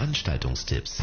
Veranstaltungstipps.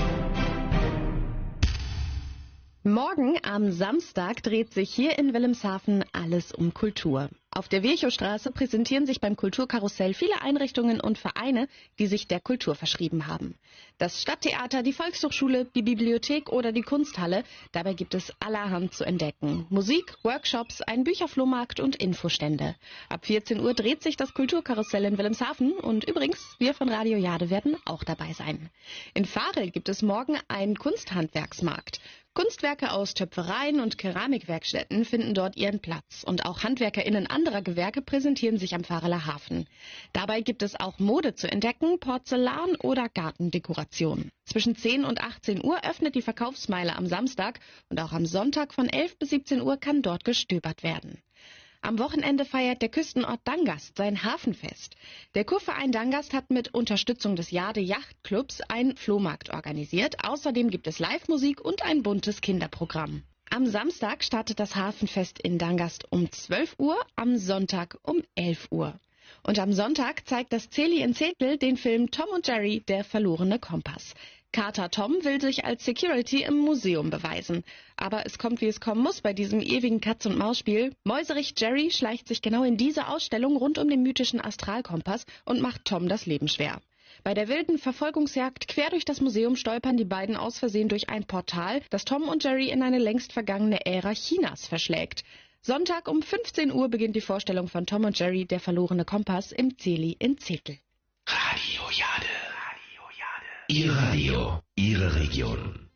Morgen am Samstag dreht sich hier in Wilhelmshaven alles um Kultur. Auf der Virchowstraße präsentieren sich beim Kulturkarussell viele Einrichtungen und Vereine, die sich der Kultur verschrieben haben. Das Stadttheater, die Volkshochschule, die Bibliothek oder die Kunsthalle, dabei gibt es allerhand zu entdecken. Musik, Workshops, ein Bücherflohmarkt und Infostände. Ab 14 Uhr dreht sich das Kulturkarussell in Wilhelmshaven und übrigens, wir von Radio Jade werden auch dabei sein. In Varel gibt es morgen einen Kunsthandwerksmarkt. Kunstwerke aus Töpfereien und Keramikwerkstätten finden dort ihren Platz und auch HandwerkerInnen anderer Gewerke präsentieren sich am Vareler Hafen. Dabei gibt es auch Mode zu entdecken, Porzellan oder Gartendekoration. Zwischen 10 und 18 Uhr öffnet die Verkaufsmeile am Samstag und auch am Sonntag von 11 bis 17 Uhr kann dort gestöbert werden. Am Wochenende feiert der Küstenort Dangast sein Hafenfest. Der Kurverein Dangast hat mit Unterstützung des Jade Yachtclubs einen Flohmarkt organisiert. Außerdem gibt es Live-Musik und ein buntes Kinderprogramm. Am Samstag startet das Hafenfest in Dangast um 12 Uhr, am Sonntag um 11 Uhr. Und am Sonntag zeigt das Zeli in Zetel den Film Tom und Jerry, der verlorene Kompass. Kater Tom will sich als Security im Museum beweisen. Aber es kommt, wie es kommen muss bei diesem ewigen Katz-und-Maus-Spiel. Mäuserich Jerry schleicht sich genau in diese Ausstellung rund um den mythischen Astralkompass und macht Tom das Leben schwer. Bei der wilden Verfolgungsjagd quer durch das Museum stolpern die beiden aus Versehen durch ein Portal, das Tom und Jerry in eine längst vergangene Ära Chinas verschlägt. Sonntag um 15 Uhr beginnt die Vorstellung von Tom und Jerry, der verlorene Kompass im Zeli in Zetel. Radio Jade. Ihr Radio, Ihre Region.